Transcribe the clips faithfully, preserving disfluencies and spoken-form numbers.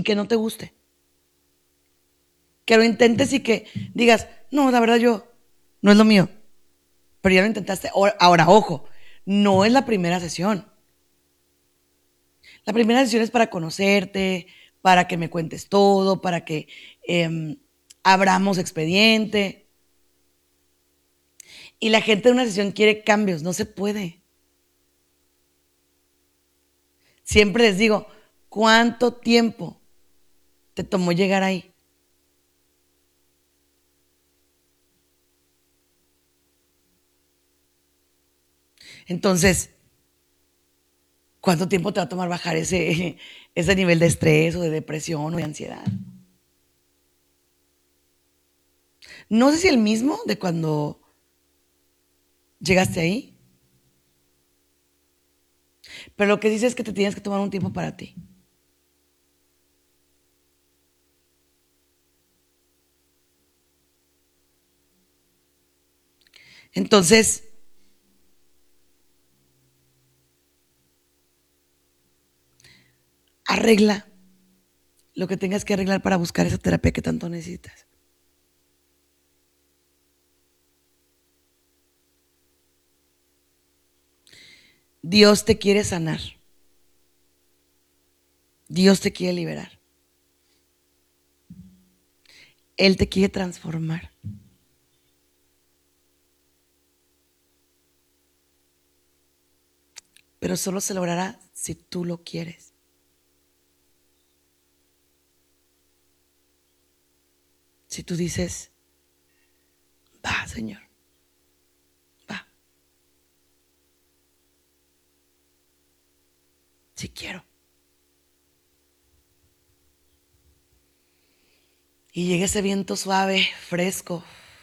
que no te guste. Que lo intentes y que digas, no, la verdad yo, no es lo mío. Pero ya lo intentaste. Ahora, ojo, no es la primera sesión. La primera sesión es para conocerte, para que me cuentes todo, para que eh, abramos expediente. Y la gente en una sesión quiere cambios, no se puede. Siempre les digo, ¿cuánto tiempo te tomó llegar ahí? Entonces, ¿cuánto tiempo te va a tomar bajar ese, ese nivel de estrés o de depresión o de ansiedad? No sé si el mismo de cuando llegaste ahí, pero lo que dice es que te tienes que tomar un tiempo para ti. Entonces, arregla lo que tengas que arreglar para buscar esa terapia que tanto necesitas. Dios te quiere sanar. Dios te quiere liberar. Él te quiere transformar. Pero solo se logrará si tú lo quieres. Si tú dices, va, Señor, va. Si quiero. Y llega ese viento suave, fresco.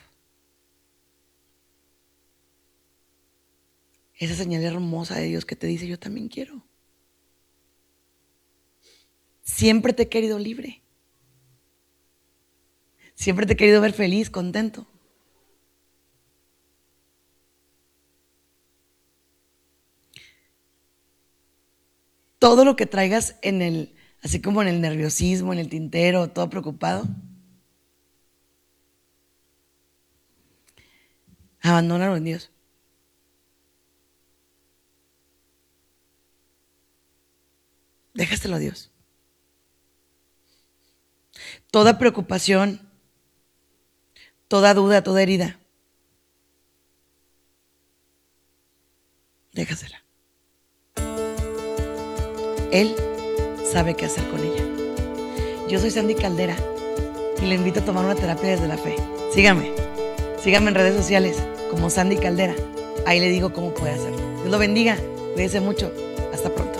Esa señal hermosa de Dios que te dice, yo también quiero. Siempre te he querido libre. Siempre te he querido ver feliz, contento. Todo lo que traigas en el, así como en el nerviosismo, en el tintero, todo preocupado, abandónalo en Dios. Déjaselo a Dios. Toda preocupación, toda duda, toda herida, déjasela. Él sabe qué hacer con ella. Yo soy Sandy Caldera y le invito a tomar una terapia desde la fe. Sígame, sígame en redes sociales como Sandy Caldera. Ahí le digo cómo puede hacerlo. Dios lo bendiga, cuídese mucho. Hasta pronto.